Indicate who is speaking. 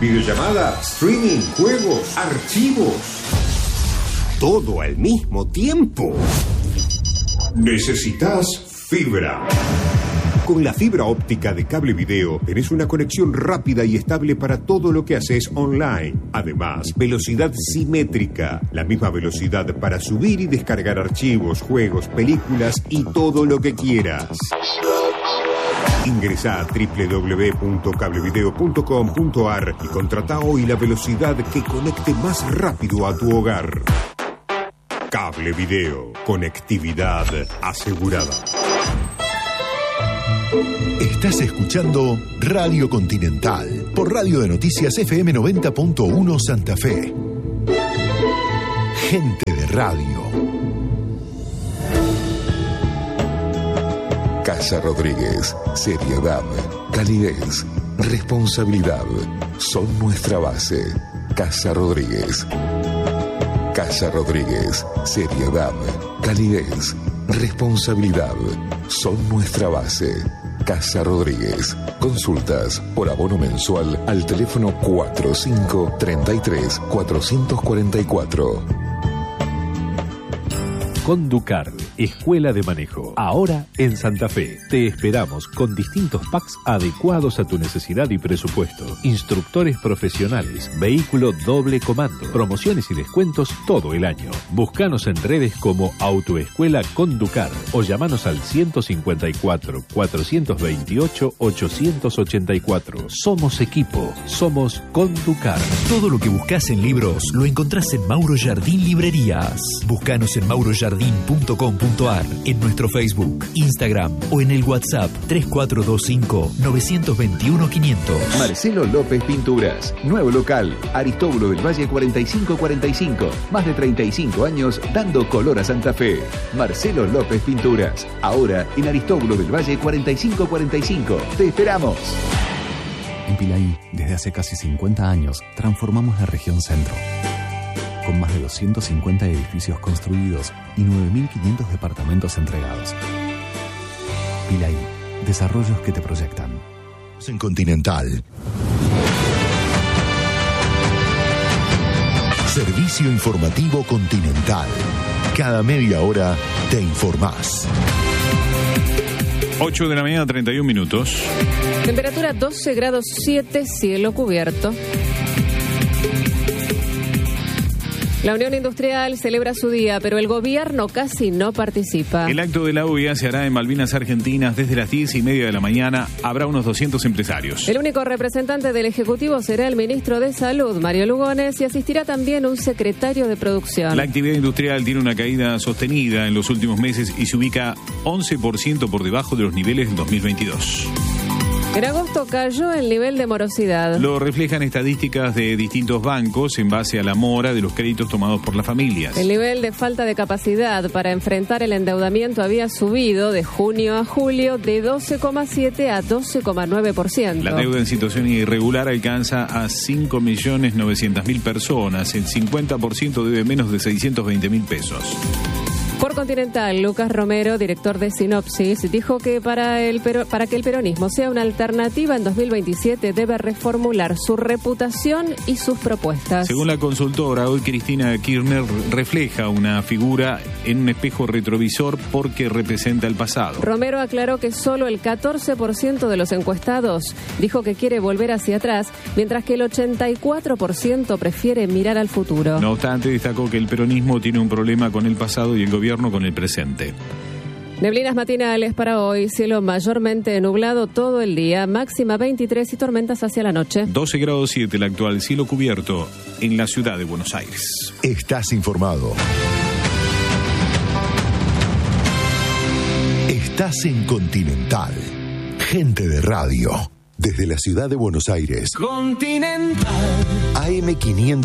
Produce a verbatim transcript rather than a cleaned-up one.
Speaker 1: videollamada, streaming, juegos, archivos. Todo al mismo tiempo. Necesitas fibra. Con la fibra óptica de Cable Video tenés una conexión rápida y estable para todo lo que haces online. Además, velocidad simétrica, la misma velocidad para subir y descargar archivos, juegos, películas y todo lo que quieras. Ingresá a doble u doble u doble u punto cablevideo punto com punto a r y contratá hoy la velocidad que conecte más rápido a tu hogar. Cable Video, conectividad asegurada.
Speaker 2: Estás escuchando Radio Continental por Radio de Noticias F M noventa punto uno Santa Fe. Gente de radio.
Speaker 3: Casa Rodríguez, seriedad, calidez, responsabilidad, son nuestra base. Casa Rodríguez. Casa Rodríguez, seriedad, calidez, responsabilidad, son nuestra base. Casa Rodríguez. Consultas por abono mensual al teléfono cuatro cinco tres tres cuatro cuatro cuatro.
Speaker 4: Conducar, Escuela de Manejo. Ahora en Santa Fe. Te esperamos con distintos packs adecuados a tu necesidad y presupuesto. Instructores profesionales, vehículo doble comando, promociones y descuentos todo el año. Búscanos en redes como Autoescuela Conducar o llamanos al ciento cincuenta y cuatro, cuatrocientos veintiocho, ochocientos ochenta y cuatro. Somos equipo, somos Conducar.
Speaker 5: Todo lo que buscas en libros lo encontrás en Mauro Jardín Librerías. Búscanos en mauro jardín punto com punto a r, en nuestro Facebook, Instagram o en el WhatsApp tres cuatro dos cinco, nueve dos uno, quinientos.
Speaker 6: Marcelo López Pinturas, nuevo local, Aristóbulo del Valle cuarenta y cinco cuarenta y cinco, más de treinta y cinco años dando color a Santa Fe. Marcelo López Pinturas, ahora en Aristóbulo del Valle cuarenta y cinco cuarenta y cinco. ¡Te esperamos!
Speaker 7: En Pilaí, desde hace casi cincuenta años, transformamos la región centro. Con más de doscientos cincuenta edificios construidos y nueve mil quinientos departamentos entregados. Pilaí, desarrollos que te proyectan.
Speaker 2: En Continental. Servicio informativo Continental. Cada media hora te informás.
Speaker 8: ocho de la mañana, treinta y un minutos.
Speaker 9: Temperatura doce grados siete, cielo cubierto. La Unión Industrial celebra su día, pero el gobierno casi no participa.
Speaker 8: El acto de la U I A se hará en Malvinas Argentinas desde las diez y media de la mañana. Habrá unos doscientos empresarios.
Speaker 9: El único representante del Ejecutivo será el ministro de Salud, Mario Lugones, y asistirá también un secretario de Producción.
Speaker 8: La actividad industrial tiene una caída sostenida en los últimos meses y se ubica once por ciento por debajo de los niveles del dos mil veintidós.
Speaker 9: En agosto cayó el nivel de morosidad.
Speaker 8: Lo reflejan estadísticas de distintos bancos en base a la mora de los créditos tomados por las familias.
Speaker 9: El nivel de falta de capacidad para enfrentar el endeudamiento había subido de junio a julio de doce coma siete a doce coma nueve por ciento.
Speaker 8: La deuda en situación irregular alcanza a cinco millones novecientas mil personas. El cincuenta por ciento debe menos de seiscientos veinte mil pesos.
Speaker 9: Por Continental, Lucas Romero, director de Sinopsis, dijo que para, el pero, para que el peronismo sea una alternativa en dos mil veintisiete debe reformular su reputación y sus propuestas.
Speaker 8: Según la consultora, hoy Cristina Kirchner refleja una figura en un espejo retrovisor porque representa el pasado.
Speaker 9: Romero aclaró que solo el catorce por ciento de los encuestados dijo que quiere volver hacia atrás, mientras que el ochenta y cuatro por ciento prefiere mirar al futuro.
Speaker 8: No obstante, destacó que el peronismo tiene un problema con el pasado y el gobierno con el presente.
Speaker 9: Neblinas matinales para hoy, cielo mayormente nublado todo el día, máxima veintitrés y tormentas hacia la noche.
Speaker 8: doce grados siete el actual, cielo cubierto en la ciudad de Buenos Aires.
Speaker 2: Estás informado. Estás en Continental. Gente de radio. Desde la ciudad de Buenos Aires.
Speaker 10: Continental.
Speaker 2: A M quinientos.